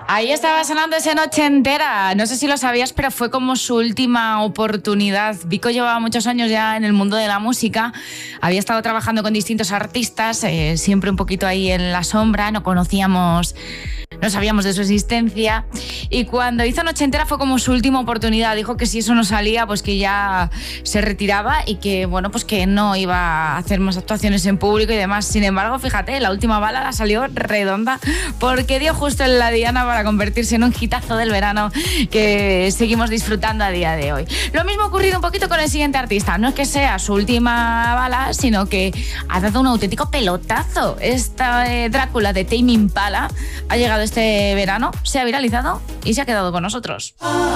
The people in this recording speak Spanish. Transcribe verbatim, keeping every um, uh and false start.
Ahí estaba sonando esa noche entera. No sé si lo sabías, pero fue como su última oportunidad. Vico llevaba muchos años ya en el mundo de la música. Había estado trabajando con distintos artistas, eh, siempre un poquito ahí en la sombra. No conocíamos, no sabíamos de su existencia. Y cuando hizo Noche Entera fue como su última oportunidad. Dijo que si eso no salía, pues que ya se retiraba y que, bueno, pues que no iba a hacer más actuaciones en público y demás. Sin embargo, fíjate, la última bala la salió redonda porque dio justo en la diana para convertirse en un hitazo del verano que seguimos disfrutando a día de hoy. Lo mismo ha ocurrido un poquito con el siguiente artista. No es que sea su última bala, sino que ha dado un auténtico pelotazo. Esta eh, Drácula de Tame Impala ha llegado este verano, se ha viralizado y se ha quedado con nosotros.